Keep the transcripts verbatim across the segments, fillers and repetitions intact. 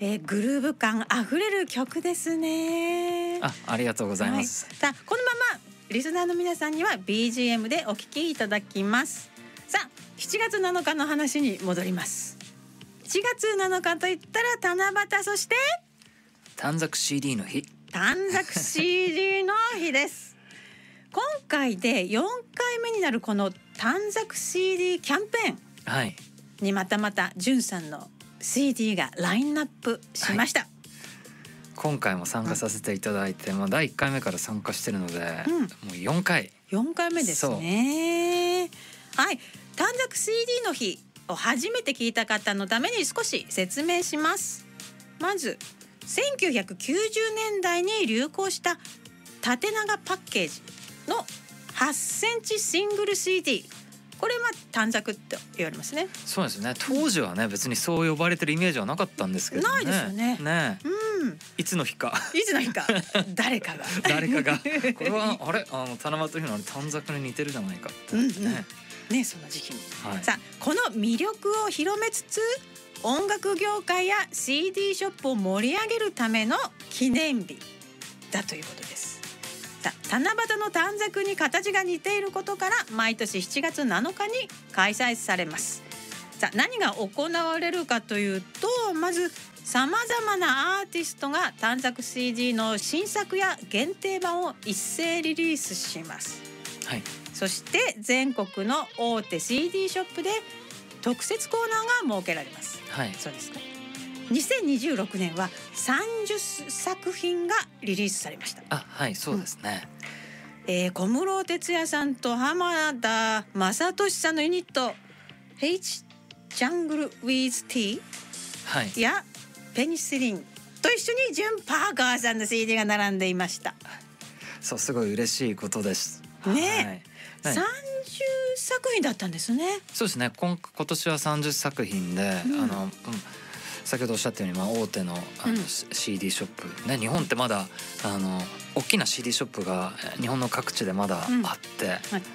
えー、グルーヴ感あふれる曲ですね。 あ、ありがとうございます、 はい、さあこのままリスナーの皆さんには ビージーエム でお聴きいただきます。さあしちがつなのかの話に戻ります。しちがつなのかといったら七夕、そして短冊 シーディー の日。 短冊 シーディー の日です今回でよんかいめになるこの短冊 シーディー キャンペーンはいにまたまたじゅんさんの シーディー がラインナップしました、はい、 今回も参加させていただいて、うん、まあ、だいいっかいめから参加してるので、うん、もうよんかいよんかいめですね。はい、短冊 シーディー の日を初めて聞いた方のために少し説明します。まずせんきゅうひゃくきゅうじゅうねんだいに流行した縦長パッケージのはっセンチシングル シーディー、 これは短冊って言われますね。 そうですね。当時はね、別にそう呼ばれてるイメージはなかったんですけどね。 ないですよね。 ね、 うん、 いつの日かいつの日か誰かが誰かがこれはあれ、あの七夕の日のあれ短冊に似てるじゃないかってね、うんうん、 ね、その時期に、はい、さあこの魅力を広めつつ音楽業界や シーディー ショップを盛り上げるための記念日だということです。さあ七夕の短冊に形が似ていることから毎年しちがつなのかに開催されます。さあ何が行われるかというと、まずさまざまなアーティストが短冊 シーディー の新作や限定版を一斉リリースします、はい、そして全国の大手 シーディー ショップで特設コーナーが設けられます、はい、そうですね。にせんにじゅうろくねんはさんじゅっさくひんがリリースされました。 あ、はい、そうですね、 うん、えー、小室哲哉さんと浜田雅功さんのユニット H ジャングル with T やペニシリンと一緒にジュン・パーカーさんの シーディー が並んでいました。 そう、すごい嬉しいことですね、はい、さんじゅっさくひんだったんですね。 そうですね。今, 今年はさんじゅっさくひんで、うん、あの、うん、先ほどおっしゃったように、まあ、大手の, あの、うん、シーディー ショップ、ね、日本ってまだあの大きな シーディー ショップが日本の各地でまだあって、うん、あって、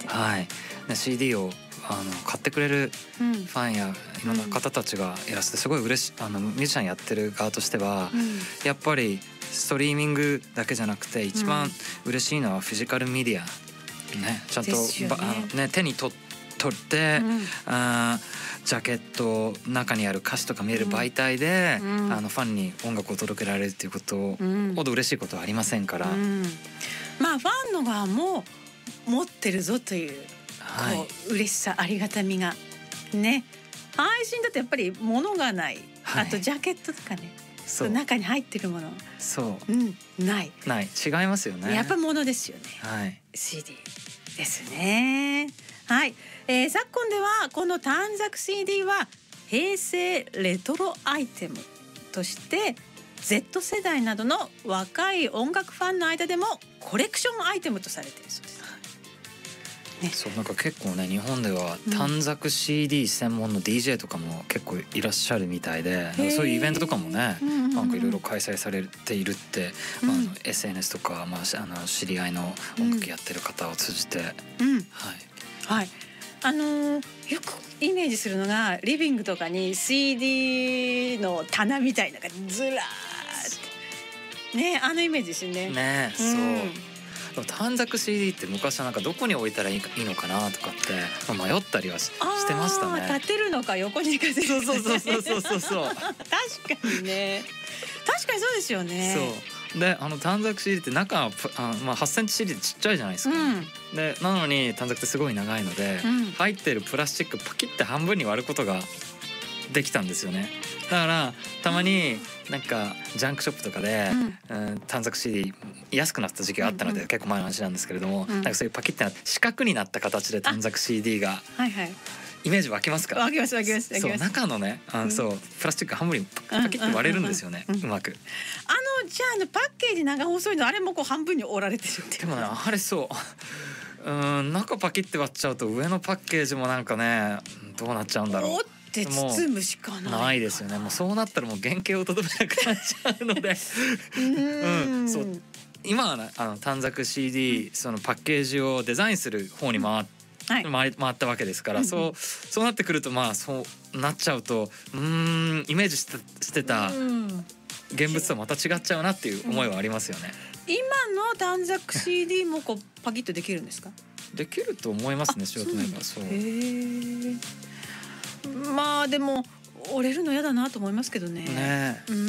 はい、ね、シーディー をあの買ってくれるファンやいろんな方たちがいらして、すごい嬉しい。あのミュージシャンやってる側としては、うん、やっぱりストリーミングだけじゃなくて一番嬉しいのはフィジカルメディア、ね、ちゃんと、ねね、手に取って、うん、あジャケット中にある歌詞とか見える媒体で、うん、あのファンに音楽を届けられるっていうことほど嬉しいことはありませんから、うん、 まあファンの側も持ってるぞという、はい、こう嬉しさ、ありがたみがね。配信だとやっぱり物がない、はい、あとジャケットとかね、そう中に入ってるもの、 そう、 うん、ないない違いますよね。 やっぱ物ですよね、はい、シーディー ですね。はい、えー、昨今ではこの短冊 シーディー は平成レトロアイテムとして Z 世代などの若い音楽ファンの間でもコレクションアイテムとされているそうです。 ね、そう、なんか結構ね、日本では短冊 シーディー 専門の ディージェー とかも結構いらっしゃるみたいで、うん、そういうイベントとかもね、うんうんうん、なんかいろいろ開催されているって、うんまあ、あの エスエヌエス とか、まあ、あの知り合いの音楽やってる方を通じて、うんはいはい、あのー、よくイメージするのがリビングとかに シーディー の棚みたいなのがずらーってね、あのイメージですよね。 ね、そう、うん短冊 シーディー って昔はなんかどこに置いたらいいのかなとかって、まあ、迷ったりは し, してましたね。 立てるのか横に行かせるのか、 そうそうそうそうそうそう確かにね、確かにそうですよね。 そうで、あの短冊 シーディー って中はあ、まあ、はちセンチ シーディー ってちっちゃいじゃないですか、うん、でなのに短冊ってすごい長いので、うん、入ってるプラスチックパキッて半分に割ることができたんですよね。だからたまになんかジャンクショップとかで、うんうん、短冊 シーディー 安くなった時期があったので、うんうん、結構前の話なんですけれども、うん、なんかそういうパキッてなって四角になった形で短冊 シーディー が、はいはい、イメージ湧きますか？ 湧きます湧きます。 そう、中のね、あのそう、うん、プラスチック半分にパキッて割れるんですよね、うんうんうんうん、うまく。 あのじゃあ、あのパッケージ長細いの、あれもこう半分に折られてるっていう。 でもね、あれそううん中パキッて割っちゃうと上のパッケージもなんかね、どうなっちゃうんだろう。 で包むしかない。 ないですよね。もうそうなったらもう原型をとどめなくなっちゃうのでうん、そう今は、ね、あの短冊 シーディー、そのパッケージをデザインする方に回って、はい、回, 回ったわけですから、うん、そうそうなってくると、まあそうなっちゃうと、うーんイメージしてしてた現物とまた違っちゃうなっていう思いはありますよね。 今の短冊 シーディー もこうパキッとできるんですか？ できると思いますね、素人の絵が。そう。 へえ。まあでも折れるの嫌だなと思いますけどね。 ね。 うん。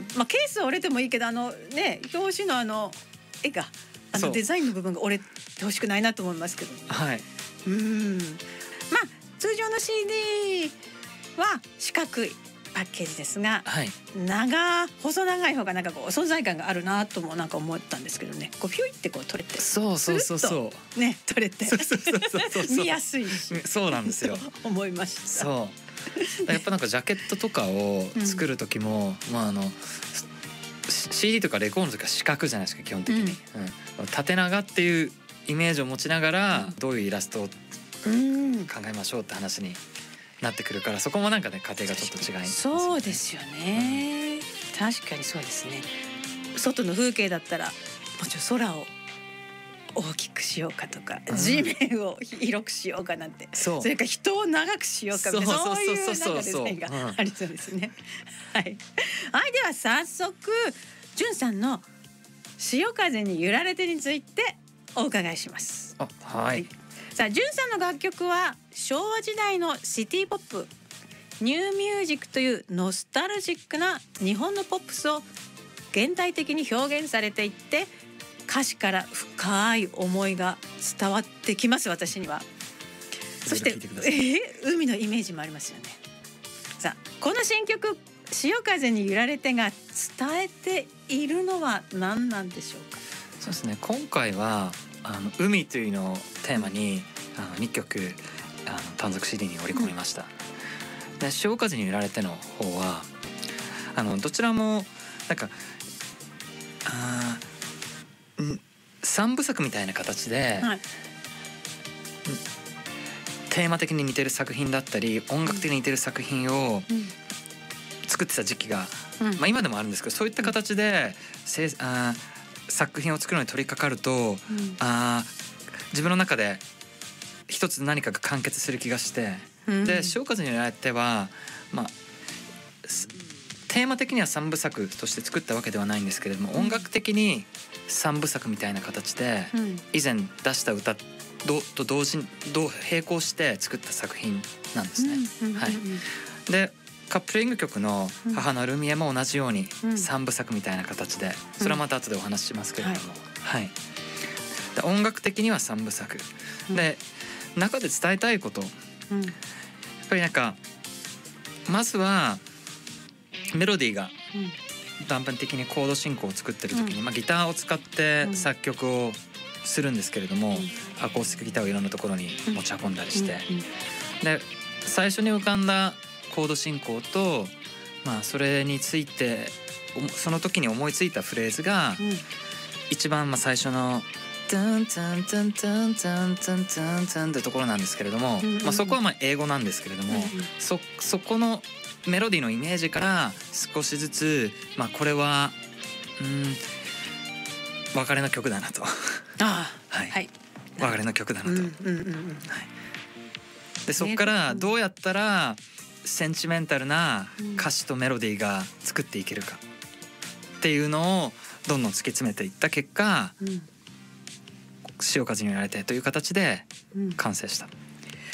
まあケースは折れてもいいけど、あのね、表紙のあの絵があのデザインの部分が折れてほしくないなと思いますけどね。 はい。 うん。まあ通常の シーディー は四角いパッケージですが、 はい、 長細長い方がなんかこう存在感があるなともなんか思ったんですけどね。こうピュイってこう取れて、 そうそうそうそうね取れてそうそうそうそうそう見やすいし、 そうなんですよ。 思いました。 そうやっぱなんかジャケットとかを作る時も、うん、まああの シーディー とかレコードの時は四角じゃないですか基本的に、うんうん、縦長っていうイメージを持ちながら、うん、どういうイラストを考えましょうって話になってくるから、そこもなんかね過程がちょっと違います、ね、 そうですよね、うん、確かにそうですね。外の風景だったらもちろん空を大きくしようかとか、うん、地面を広くしようかなんて、それから人を長くしようかみたいな、そういうなんかデザインがありそうですね。はい、はい、では早速じゅんさんの潮風に揺られてについてお伺いします。 あ、はい、はい、 さあじゅんさんの楽曲は昭和時代のシティポップ、ニューミュージックというノスタルジックな日本のポップスを現代的に表現されていって、歌詞から深い思いが伝わってきます、私には。そして、えー、海のイメージもありますよね。さあこの新曲潮風に揺られてが伝えているのは何なんでしょうか？ そうですね、今回はあの海というのをテーマにあのにきょくあの短冊 シーディー に織り込みました、うん、で潮風に揺られての方はあのどちらもなんかあ三部作みたいな形で、はい、テーマ的に似てる作品だったり音楽的に似てる作品を作ってた時期が、うんまあ、今でもあるんですけど、そういった形でせあ作品を作るのに取り掛かると、うん、あ自分の中で一つ何かが完結する気がして、うん、で潮風に揺られては、まあ、テーマ的には三部作として作ったわけではないんですけれども、音楽的に三部作みたいな形で以前出した歌と同時に並行して作った作品なんですね。はい、でカップリング曲の「母のルミエ」も同じように三部作みたいな形で、それはまた後でお話ししますけれども、はい、で音楽的には三部作で、中で伝えたいこと、やっぱりなんかまずはメロディーが断片的にコード進行を作ってる時に、まあ、ギターを使って作曲をするんですけれども、アコースティックギターをいろんなところに持ち運んだりして、で最初に浮かんだコード進行と、まあ、それについてその時に思いついたフレーズが、一番まあ最初の「トゥントゥントゥントゥントゥントゥントゥントゥン」ってところなんですけれども、まあ、そこはまあ英語なんですけれども、そそこのメロディーのイメージから少しずつ、まあ、これはうん別れの曲だなとあ、 はい、 はい、 別れの曲だなと、 うんうんうんうん、はい、 でそこからどうやったらセンチメンタルな歌詞とメロディーが作っていけるかっていうのをどんどん突き詰めていった結果、うん、潮風に揺られてという形で完成した、うん、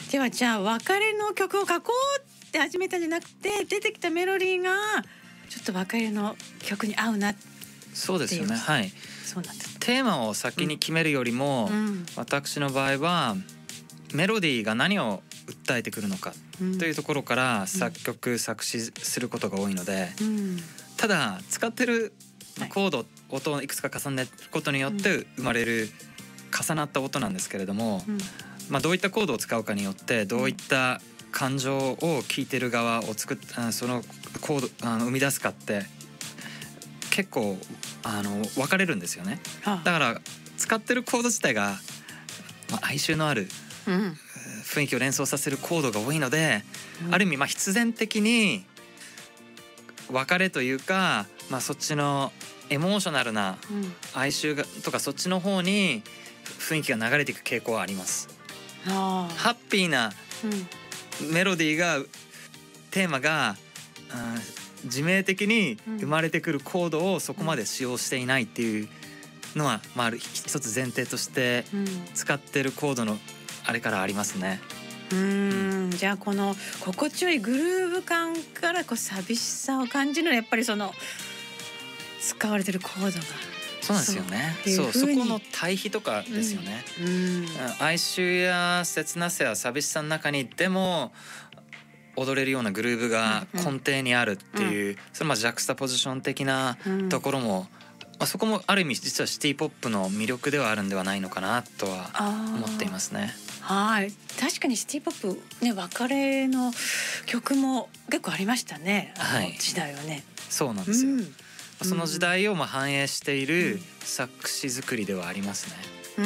ではじゃあ別れの曲を書こうって始めたんじゃなくて、出てきたメロディーがちょっと別れの曲に合うなっていう。 そうですよね、はい、 そうなんです。 テーマを先に決めるよりも、うん、私の場合はメロディーが何を訴えてくるのかというところから作曲、うん、作詞することが多いので、うん、ただ使ってるコード、はい、音をいくつか重ねることによって生まれる重なった音なんですけれども、うん、まあ、どういったコードを使うかによってどういった感情を聴いてる側を作っそのコードあの生み出すかって結構あの分かれるんですよね。だから使ってるコード自体が、まあ、哀愁のある雰囲気を連想させるコードが多いので、うん、ある意味まあ必然的に別れというか、まあ、そっちのエモーショナルな哀愁がとかそっちの方に雰囲気が流れていく傾向はあります。ハッピーなメロディーがテーマが、 自明的に生まれてくるコードをそこまで使用していないっていうのは、まあ、ある一つ前提として使ってるコードのあれからありますね。 うーん、じゃあこの心地よいグルーヴ感からこう寂しさを感じるのはやっぱりその使われてるコードがそうなんですよね。 そうそう、そっていう風にこの対比とかですよね。 うんうん哀愁や切なさや寂しさの中にでも踊れるようなグルーヴが根底にあるっていう、それまあジャクスタポジション的なところも、まあ、そこもある意味実はシティポップの魅力ではあるんではないのかなとは思っていますね。 はい、確かにシティポップね、別れの曲も結構ありましたね、あの時代はね。 そうなんですよ、 うん、 その時代をまあ反映している作詞作りではありますね。 うん、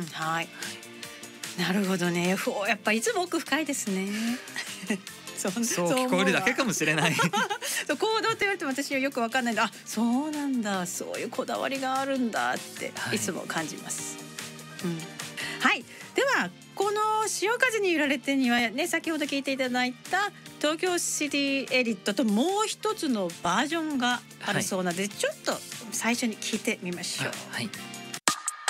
はい、なるほどね。ふお、やっぱいつも奥深いですね。そうそう聞こえるだけかもしれない。 そう行動って言われても私はよくわかんないんで、あ、そうなんだ、そういうこだわりがあるんだっていつも感じます。はい、うん、はい、ではこの潮風に揺られてにはね、先ほど聞いていただいた東京シティエディットともう一つのバージョンがあるそうなので、はい、ちょっと最初に聞いてみましょう。 はい。